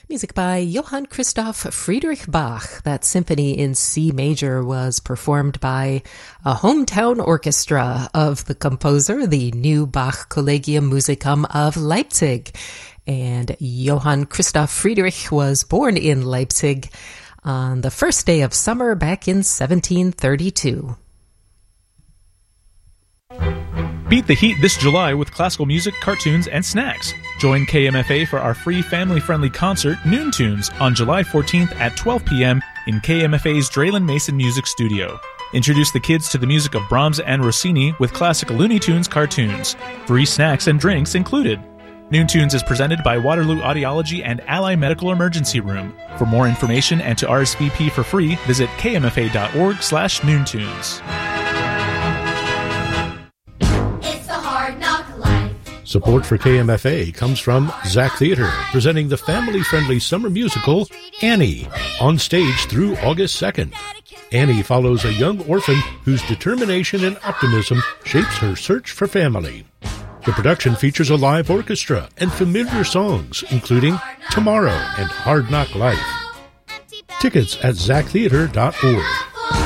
Music by Johann Christoph Friedrich Bach. That symphony in C major was performed by a hometown orchestra of the composer, the New Bach Collegium Musicum of Leipzig. And Johann Christoph Friedrich was born in Leipzig on the first day of summer back in 1732. Beat the heat this July with classical music, cartoons, and snacks. Join KMFA for our free family-friendly concert, Noon Tunes, on July 14th at 12 p.m. in KMFA's Draylen Mason Music Studio. Introduce the kids to the music of Brahms and Rossini with classic Looney Tunes cartoons. Free snacks and drinks included. Noon Tunes is presented by Waterloo Audiology and Ally Medical Emergency Room. For more information and to RSVP for free, visit kmfa.org/noontunes. Support for KMFA comes from Zach Theater, presenting the family-friendly summer musical, Annie, on stage through August 2nd. Annie follows a young orphan whose determination and optimism shapes her search for family. The production features a live orchestra and familiar songs, including Tomorrow and Hard Knock Life. Tickets at zachtheater.org.